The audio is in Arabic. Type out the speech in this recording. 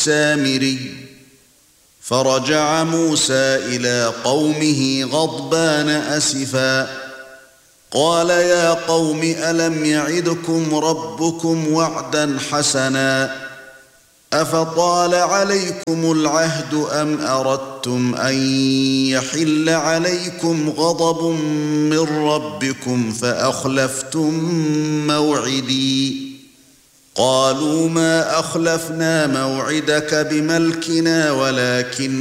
السامري. فرجع موسى إلى قومه غضبان أسفا قال يا قوم ألم يعدكم ربكم وعدا حسنا أفطال عليكم العهد أم أردتم أن يحل عليكم غضب من ربكم فأخلفتم موعدي قالوا ما أخلفنا موعدك بملكنا ولكن